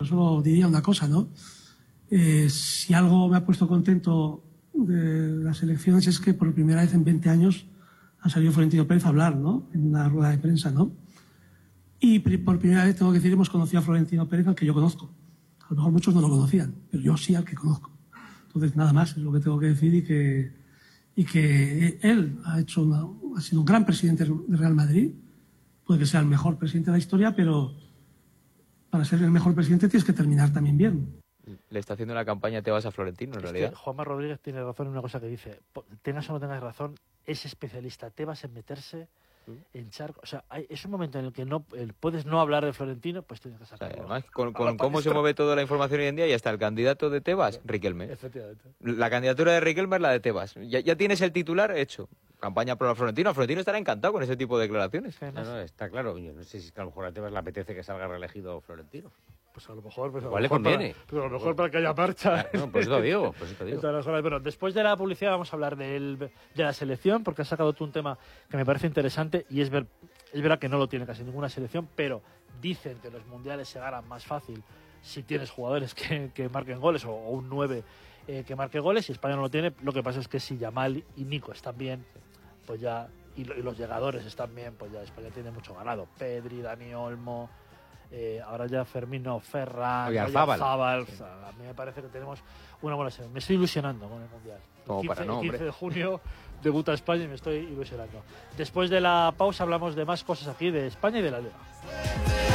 Solo diría una cosa, ¿no? Si algo me ha puesto contento de las elecciones es que por primera vez en 20 años ha salido Florentino Pérez a hablar, ¿no? En una rueda de prensa, ¿no? Y por primera vez, tengo que decir, hemos conocido a Florentino Pérez, al que yo conozco. A lo mejor muchos no lo conocían, pero yo sí al que conozco. Entonces, nada más es lo que tengo que decir y que él ha sido un gran presidente de Real Madrid. Puede que sea el mejor presidente de la historia, pero para ser el mejor presidente tienes que terminar también bien. Le está haciendo una campaña Tebas a Florentino, en realidad. Que Juanma Rodríguez tiene razón en una cosa que dice. Tengas o no tengas razón, es especialista Tebas en meterse en charco. O sea, es un momento en el que no puedes no hablar de Florentino, pues tienes que sacarlo. Además, con cómo se mueve toda la información hoy en día, y hasta el candidato de Tebas, Riquelme. Efectivamente. La candidatura de Riquelme es la de Tebas. Ya tienes el titular hecho. Campaña pro Florentino. Florentino estará encantado con ese tipo de declaraciones. No, está claro. Yo no sé si es que a lo mejor a Tebas le apetece que salga reelegido Florentino. Pues a lo mejor... Pues igual le conviene. Pero a lo mejor para que haya marcha. Pues lo digo. Bueno, después de la publicidad vamos a hablar de la selección, porque has sacado tú un tema que me parece interesante, y es verdad que no lo tiene casi ninguna selección, pero dicen que los mundiales se ganan más fácil si tienes jugadores que marquen goles, o un 9 que marque goles, y España no lo tiene. Lo que pasa es que si Yamal y Nico están bien, pues ya, y los llegadores están bien, pues ya España tiene mucho ganado. Pedri, Dani Olmo... ahora ya Fermino, Ferran, Zabal. O sea, a mí me parece que tenemos una buena serie. Me estoy ilusionando con el Mundial. El 15 de junio debuta España y me estoy ilusionando. Después de la pausa hablamos de más cosas aquí de España y de la Liga.